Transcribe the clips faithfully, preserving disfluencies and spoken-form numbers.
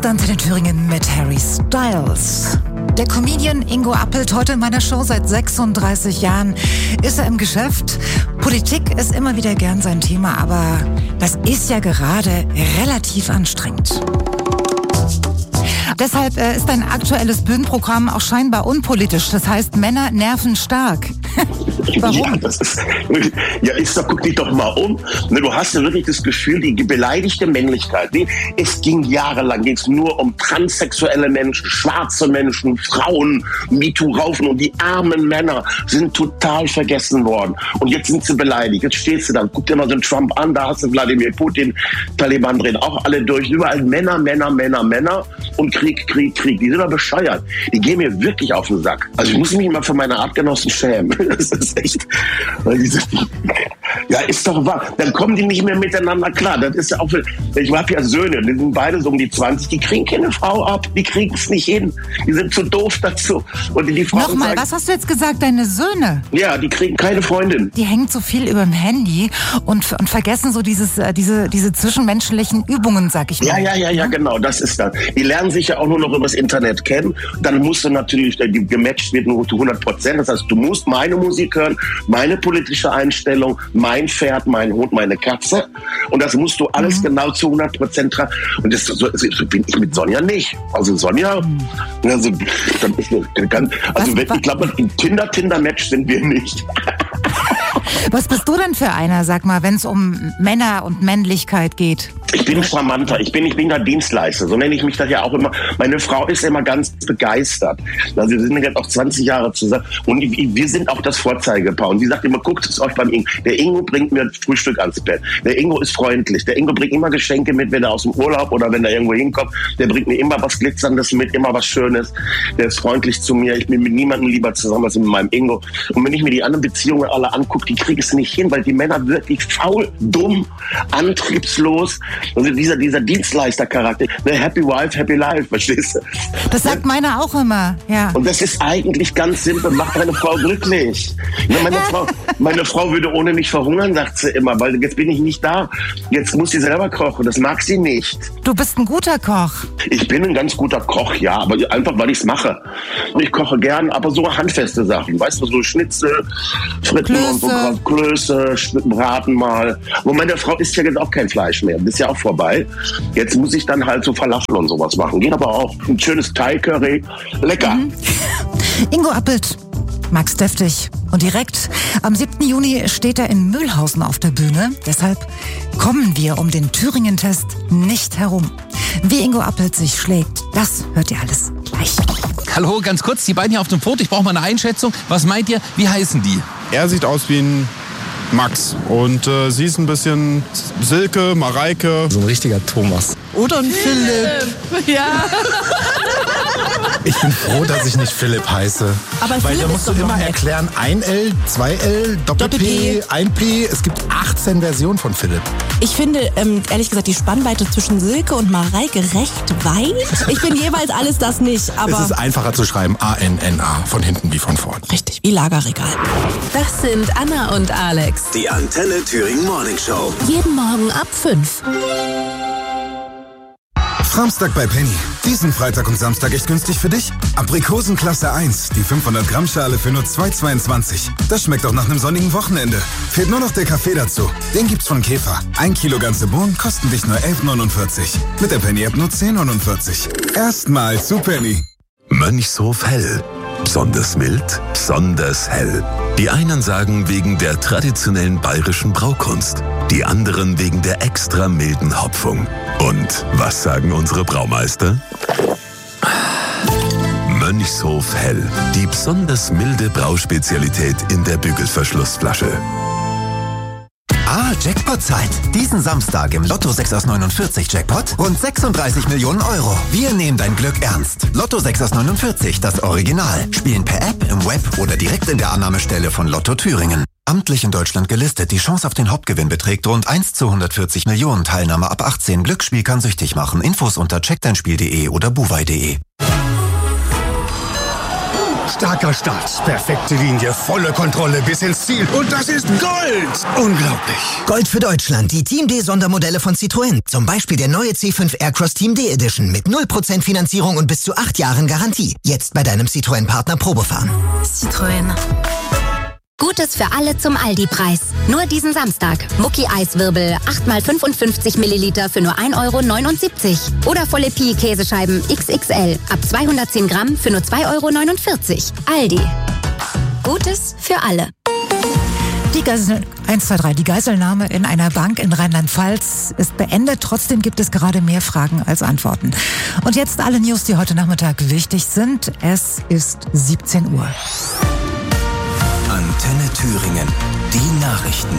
Antenne Thüringen mit Harry Styles. Der Comedian Ingo Appelt, heute in meiner Show seit sechsunddreißig Jahren, ist er im Geschäft. Politik ist immer wieder gern sein Thema, aber das ist ja gerade relativ anstrengend. Deshalb äh, ist dein aktuelles Bühnenprogramm auch scheinbar unpolitisch. Das heißt, Männer nerven stark. Warum? Ja, das ist, ja, ist doch, guck dich doch mal um. Du hast ja wirklich das Gefühl, die beleidigte Männlichkeit. Es ging jahrelang ging's nur um transsexuelle Menschen, schwarze Menschen, Frauen, MeToo-Raufen und die armen Männer sind total vergessen worden. Und jetzt sind sie beleidigt. Jetzt stehst du da, guck dir mal so einen Trump an, da hast du Wladimir Putin, Taliban drehen auch alle durch. Überall Männer, Männer, Männer, Männer und Krieg, Krieg, Krieg. Die sind doch bescheuert. Die gehen mir wirklich auf den Sack. Also ich muss mich mal für meine Artgenossen schämen. Das ist echt, weil die sind, ja, ist doch wahr. Dann kommen die nicht mehr miteinander klar. Das ist ja auch, ich habe ja Söhne, die sind beide so um die zwanzig, die kriegen keine Frau ab, die kriegen es nicht hin. Die sind zu doof dazu. Und die Frauen Nochmal, sagen, was hast du jetzt gesagt, deine Söhne? Ja, die kriegen keine Freundin. Die hängen zu viel über dem Handy und, und vergessen so dieses, äh, diese, diese zwischenmenschlichen Übungen, sag ich mal. Ja, ja, ja, ja, genau, das ist das. Die lernen sich ja auch nur noch übers Internet kennen. Dann musst du natürlich, die gematcht wird nur zu hundert Prozent. Das heißt, du musst meine Musik hören, meine politische Einstellung, mein Pferd, mein Hund, meine Katze. Und das musst du alles mhm. genau zu hundert Prozent tragen. Und das so, so bin ich mit Sonja nicht. Also Sonja, mhm. also, dann ist ganz, also was, wenn, ich glaube, im Tinder-Tinder-Match sind wir nicht. Was bist du denn für einer, sag mal, wenn es um Männer und Männlichkeit geht? Ich bin charmanter, ich bin, ich bin der Dienstleister, so nenne ich mich das ja auch immer. Meine Frau ist immer ganz begeistert. Also wir sind jetzt auch zwanzig Jahre zusammen und wir sind auch das Vorzeigepaar. Und sie sagt immer, guckt es euch beim Ingo. Der Ingo bringt mir Frühstück ans Bett. Der Ingo ist freundlich. Der Ingo bringt immer Geschenke mit, wenn er aus dem Urlaub oder wenn er irgendwo hinkommt. Der bringt mir immer was Glitzerndes mit, immer was Schönes. Der ist freundlich zu mir. Ich bin mit niemandem lieber zusammen als mit meinem Ingo. Und wenn ich mir die anderen Beziehungen alle angucke, die kriege ich es nicht hin, weil die Männer wirklich faul, dumm, antriebslos. Also dieser, dieser Dienstleistercharakter, ne, Happy Wife, Happy Life, verstehst du? Das sagt meine auch immer, ja. Und das ist eigentlich ganz simpel, mach deine Frau glücklich. Ja, meine, Frau, meine Frau würde ohne mich verhungern, sagt sie immer, weil jetzt bin ich nicht da. Jetzt muss sie selber kochen, das mag sie nicht. Du bist ein guter Koch. Ich bin ein ganz guter Koch, ja, aber einfach, weil ich es mache. Und ich koche gern, aber so handfeste Sachen, weißt du, so Schnitzel, Fritten Klöße. und so, Klöße, Braten mal. Und meine Frau isst ja jetzt auch kein Fleisch mehr, das ist ja auch vorbei. Jetzt muss ich dann halt so Falafel und sowas machen. Geht aber auch. Ein schönes Thai-Curry. Lecker. Mhm. Ingo Appelt, Max deftig. Und direkt am siebten Juni steht er in Mühlhausen auf der Bühne. Deshalb kommen wir um den Thüringen-Test nicht herum. Wie Ingo Appelt sich schlägt, das hört ihr alles gleich. Hallo, ganz kurz, die beiden hier auf dem Foto. Ich brauche mal eine Einschätzung. Was meint ihr, wie heißen die? Er sieht aus wie ein Max und äh, sie ist ein bisschen Silke, Mareike. So ein richtiger Thomas. Oder ein Philipp. Ja. Ich bin froh, dass ich nicht Philipp heiße. Aber Weil Philipp da musst du immer erklären, ein L, zwei L, Doppel-P, ein P. Es gibt achtzehn Versionen von Philipp. Ich finde, ähm, ehrlich gesagt, die Spannweite zwischen Silke und Mareike recht weit. Ich bin jeweils alles das nicht, aber... Es ist einfacher zu schreiben, A N N A, von hinten wie von vorn. Richtig, wie Lagerregal. Das sind Anna und Alex. Die Antenne Thüringen Morning Show. Jeden Morgen ab fünf. Samstag bei Penny. Diesen Freitag und Samstag echt günstig für dich. Aprikosen Klasse eins, die fünfhundert Gramm Schale für nur zwei Euro zweiundzwanzig. Das schmeckt auch nach einem sonnigen Wochenende. Fehlt nur noch der Kaffee dazu. Den gibt's von Käfer. Ein Kilo ganze Bohnen kosten dich nur elf neunundvierzig. Mit der Penny-App nur zehn neunundvierzig. Erstmal zu Penny. Mönchshof Hell. Besonders mild, besonders hell. Die einen sagen wegen der traditionellen bayerischen Braukunst, die anderen wegen der extra milden Hopfung. Und was sagen unsere Braumeister? Mönchshof Hell, die besonders milde Brauspezialität in der Bügelverschlussflasche. Ah, Jackpot-Zeit. Diesen Samstag im Lotto sechs aus neunundvierzig Jackpot rund sechsunddreißig Millionen Euro. Wir nehmen dein Glück ernst. Lotto sechs aus neunundvierzig, das Original. Spielen per App, im Web oder direkt in der Annahmestelle von Lotto Thüringen. Amtlich in Deutschland gelistet. Die Chance auf den Hauptgewinn beträgt rund eins zu hundertvierzig Millionen. Teilnahme ab achtzehn. Glücksspiel kann süchtig machen. Infos unter check dein spiel punkt de oder buwei punkt de. Starker Start, perfekte Linie, volle Kontrolle bis ins Ziel. Und das ist Gold! Unglaublich. Gold für Deutschland. Die Team D Sondermodelle von Citroën. Zum Beispiel der neue C fünf Aircross Team D Edition mit null Prozent Finanzierung und bis zu acht Jahren Garantie. Jetzt bei deinem Citroën-Partner Probefahren. Citroën. Gutes für alle zum Aldi-Preis. Nur diesen Samstag. Mucki-Eiswirbel acht mal fünfundfünfzig Milliliter für nur ein Euro neunundsiebzig. Oder volle Pi-Käsescheiben X X L ab zweihundertzehn Gramm für nur zwei Euro neunundvierzig. Aldi. Gutes für alle. Die Geisel, eins, zwei, drei, die Geiselnahme in einer Bank in Rheinland-Pfalz ist beendet. Trotzdem gibt es gerade mehr Fragen als Antworten. Und jetzt alle News, die heute Nachmittag wichtig sind. Es ist siebzehn Uhr. Antenne Thüringen. Die Nachrichten.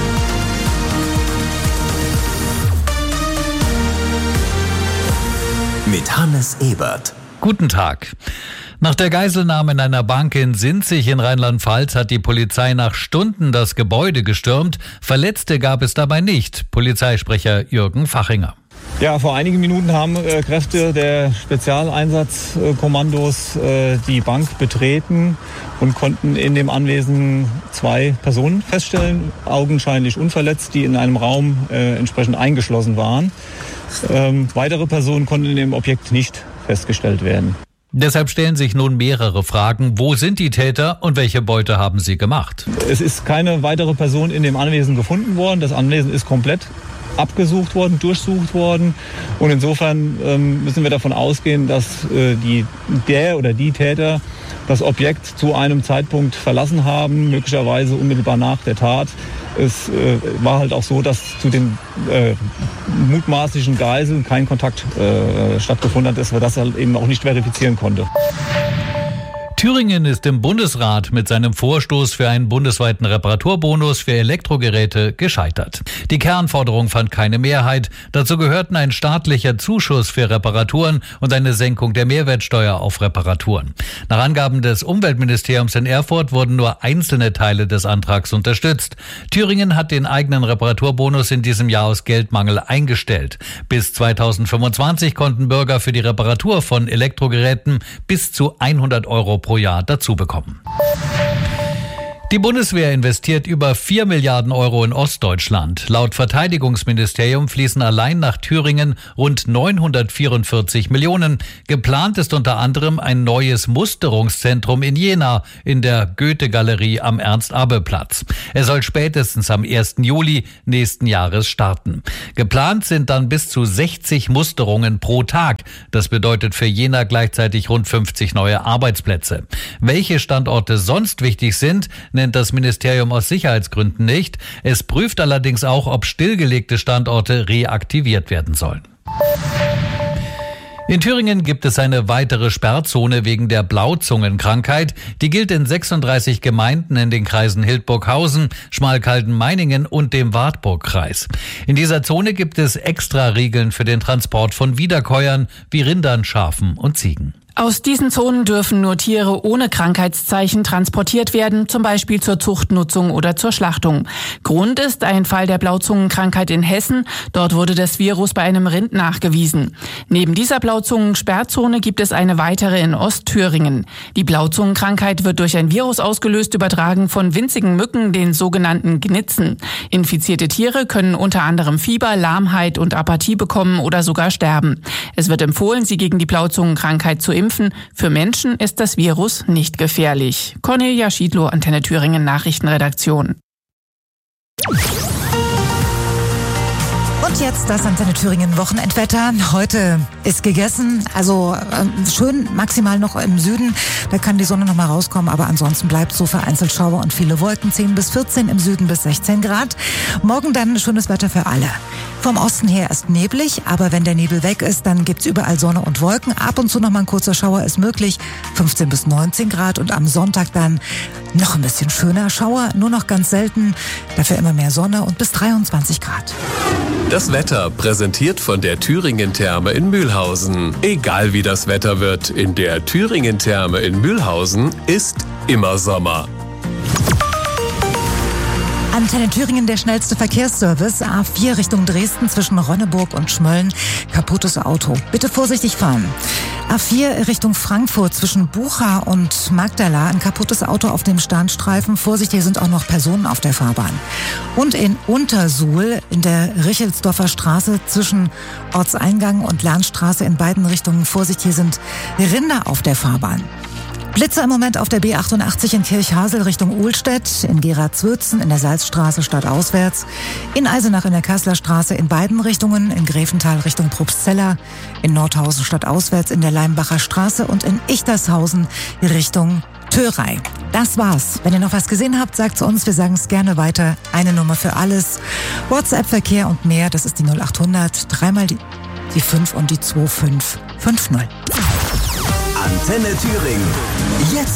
Mit Hannes Ebert. Guten Tag. Nach der Geiselnahme in einer Bank in Sinzig in Rheinland-Pfalz hat die Polizei nach Stunden das Gebäude gestürmt. Verletzte gab es dabei nicht. Polizeisprecher Jürgen Fachinger. Ja, vor einigen Minuten haben äh, Kräfte der Spezialeinsatzkommandos äh, die Bank betreten und konnten in dem Anwesen zwei Personen feststellen, augenscheinlich unverletzt, die in einem Raum äh, entsprechend eingeschlossen waren. Ähm, weitere Personen konnten in dem Objekt nicht festgestellt werden. Deshalb stellen sich nun mehrere Fragen. Wo sind die Täter und welche Beute haben sie gemacht? Es ist keine weitere Person in dem Anwesen gefunden worden. Das Anwesen ist komplett abgesucht worden, durchsucht worden. Und insofern ähm, müssen wir davon ausgehen, dass äh, die, der oder die Täter das Objekt zu einem Zeitpunkt verlassen haben, möglicherweise unmittelbar nach der Tat. Es äh, war halt auch so, dass zu den äh, mutmaßlichen Geiseln kein Kontakt äh, stattgefunden hat, dass wir das halt eben auch nicht verifizieren konnten. Thüringen ist im Bundesrat mit seinem Vorstoß für einen bundesweiten Reparaturbonus für Elektrogeräte gescheitert. Die Kernforderung fand keine Mehrheit. Dazu gehörten ein staatlicher Zuschuss für Reparaturen und eine Senkung der Mehrwertsteuer auf Reparaturen. Nach Angaben des Umweltministeriums in Erfurt wurden nur einzelne Teile des Antrags unterstützt. Thüringen hat den eigenen Reparaturbonus in diesem Jahr aus Geldmangel eingestellt. Bis zweitausendfünfundzwanzig konnten Bürger für die Reparatur von Elektrogeräten bis zu hundert Euro pro Jahr dazu bekommen. Die Bundeswehr investiert über vier Milliarden Euro in Ostdeutschland. Laut Verteidigungsministerium fließen allein nach Thüringen rund neunhundertvierundvierzig Millionen. Geplant ist unter anderem ein neues Musterungszentrum in Jena in der Goethe-Galerie am Ernst-Abbe-Platz. Es soll spätestens am ersten Juli nächsten Jahres starten. Geplant sind dann bis zu sechzig Musterungen pro Tag. Das bedeutet für Jena gleichzeitig rund fünfzig neue Arbeitsplätze. Welche Standorte sonst wichtig sind, nennt das Ministerium aus Sicherheitsgründen nicht. Es prüft allerdings auch, ob stillgelegte Standorte reaktiviert werden sollen. In Thüringen gibt es eine weitere Sperrzone wegen der Blauzungenkrankheit. Die gilt in sechsunddreißig Gemeinden in den Kreisen Hildburghausen, Schmalkalden-Meiningen und dem Wartburgkreis. In dieser Zone gibt es Extra-Regeln für den Transport von Wiederkäuern wie Rindern, Schafen und Ziegen. Aus diesen Zonen dürfen nur Tiere ohne Krankheitszeichen transportiert werden, zum Beispiel zur Zuchtnutzung oder zur Schlachtung. Grund ist ein Fall der Blauzungenkrankheit in Hessen. Dort wurde das Virus bei einem Rind nachgewiesen. Neben dieser Blauzungensperrzone gibt es eine weitere in Ostthüringen. Die Blauzungenkrankheit wird durch ein Virus ausgelöst, übertragen von winzigen Mücken, den sogenannten Gnitzen. Infizierte Tiere können unter anderem Fieber, Lahmheit und Apathie bekommen oder sogar sterben. Es wird empfohlen, sie gegen die Blauzungenkrankheit zu impfen. Für Menschen ist das Virus nicht gefährlich. Cornelia Schiedlow, Antenne Thüringen Nachrichtenredaktion. Und jetzt das Antenne Thüringen Wochenendwetter. Heute ist gegessen, also äh, schön maximal noch im Süden. Da kann die Sonne noch mal rauskommen, aber ansonsten bleibt so vereinzelt Schauer und viele Wolken. zehn bis vierzehn im Süden bis sechzehn Grad. Morgen dann schönes Wetter für alle. Vom Osten her ist neblig, aber wenn der Nebel weg ist, dann gibt's überall Sonne und Wolken. Ab und zu noch mal ein kurzer Schauer ist möglich. fünfzehn bis neunzehn Grad und am Sonntag dann noch ein bisschen schöner Schauer, nur noch ganz selten. Dafür immer mehr Sonne und bis dreiundzwanzig Grad. Das Wetter präsentiert von der Thüringen-Therme in Mühlhausen. Egal wie das Wetter wird, in der Thüringen-Therme in Mühlhausen ist immer Sommer. Antenne Thüringen, der schnellste Verkehrsservice. A vier Richtung Dresden zwischen Rönneburg und Schmölln. Kaputtes Auto. Bitte vorsichtig fahren. A vier Richtung Frankfurt zwischen Bucha und Magdala. Ein kaputtes Auto auf dem Standstreifen. Vorsicht, hier sind auch noch Personen auf der Fahrbahn. Und in Untersuhl in der Richelsdorfer Straße zwischen Ortseingang und Lahnstraße in beiden Richtungen. Vorsicht, hier sind Rinder auf der Fahrbahn. Blitzer im Moment auf der B achtundachtzig in Kirchhasel Richtung Ohlstedt, in Gera-Zwürzen, in der Salzstraße stadtauswärts, in Eisenach in der Kasseler Straße in beiden Richtungen, in Grevental Richtung Probstzella, in Nordhausen stadtauswärts in der Leimbacher Straße und in Ichtershausen Richtung Thörei. Das war's. Wenn ihr noch was gesehen habt, sagt's uns. Wir sagen es gerne weiter. Eine Nummer für alles. WhatsApp-Verkehr und mehr, das ist die null achthundert, dreimal die, die fünf und die zwei fünf fünf null. Antenne Thüringen. Jetzt